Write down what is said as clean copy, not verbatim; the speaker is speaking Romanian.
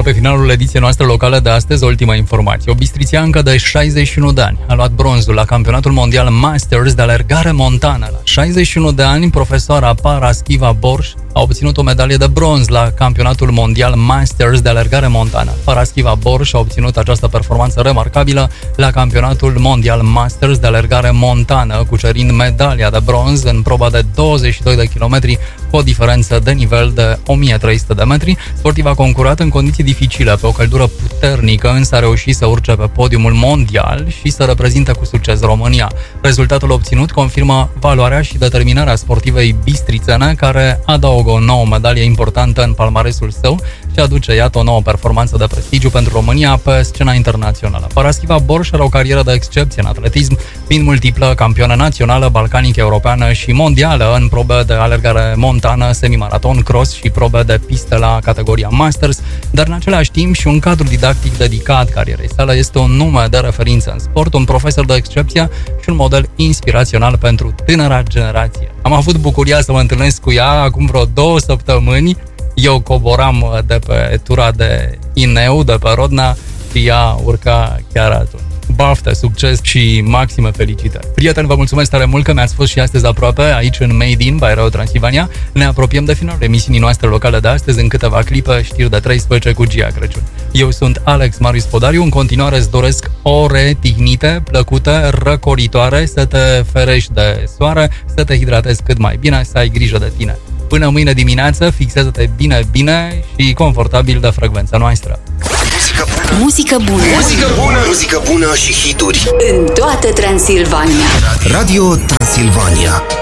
Iar pe finalul ediției noastre locale de astăzi, ultima informație. O bistrițeancă de 61 de ani a luat bronzul la campionatul mondial Masters de alergare montană. La 61 de ani, profesoara Paraschiva Borș a obținut o medalie de bronz la campionatul mondial Masters de alergare montană. Paraschiva Borș a obținut această performanță remarcabilă la campionatul mondial Masters de alergare montană, cucerind medalia de bronz în proba de 22 de kilometri cu o diferență de nivel de 1300 de metri. Sportiva a concurat în condiții dificile, pe o căldură puternică, însă a reușit să urce pe podiumul mondial și să reprezinte cu succes România. Rezultatul obținut confirmă valoarea și determinarea sportivei bistrițene, care adaugă o nouă medalie importantă în palmaresul său și aduce, iată, o nouă performanță de prestigiu pentru România pe scena internațională. Paraschiva Borș are o carieră de excepție în atletism, fiind multiplă campioană națională, balcanică, europeană și mondială în probe de alergare montană, semimaraton, cross și probe de pistă la categoria Masters, dar în același timp și un cadru didactic dedicat carierei sale. Este un nume de referință în sport, un profesor de excepție și un model inspirațional pentru tânăra generație. Am avut bucuria să mă întâlnesc cu ea acum vreo 2 săptămâni. Eu coboram de pe tura de Ineu, de pe Rodna, și ea urca chiar atunci. Baftă, succes și maxime felicitări! Prieteni, vă mulțumesc tare mult că mi-ați fost și astăzi aproape aici în Made in by Radio Transilvania. Ne apropiem de finalul emisiunii noastre locale de astăzi. În câteva clipe, știri de 13 cu Gia Crăciun. Eu sunt Alex Marius Podariu. În continuare îți doresc ore tihnite, plăcute, răcoritoare, să te ferești de soare, să te hidratezi cât mai bine, să ai grijă de tine. Până mâine dimineață, fixează-te bine și confortabil de frecvența noastră. Muzică bună. Muzică bună. Muzică bună și hituri în toată Transilvania. Radio Transilvania.